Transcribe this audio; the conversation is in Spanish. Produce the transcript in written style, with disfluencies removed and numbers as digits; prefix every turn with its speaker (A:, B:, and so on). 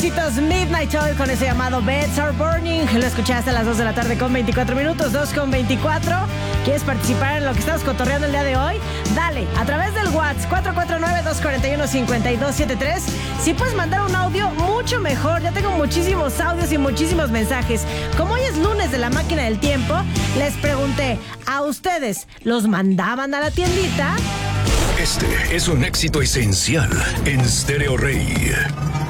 A: éxitos Midnight Oil con ese llamado Beds Are Burning. Lo escuchaste a las 2 de la tarde con 24 minutos, 2 con 24. ¿Quieres participar en lo que estamos cotorreando el día de hoy? Dale, a través del WhatsApp 449-241-5273. Si puedes mandar un audio, mucho mejor. Ya tengo muchísimos audios y muchísimos mensajes. Como hoy es lunes de la máquina del tiempo, les pregunté, ¿a ustedes los mandaban a la tiendita?
B: Este es un éxito esencial en Stereo Rey.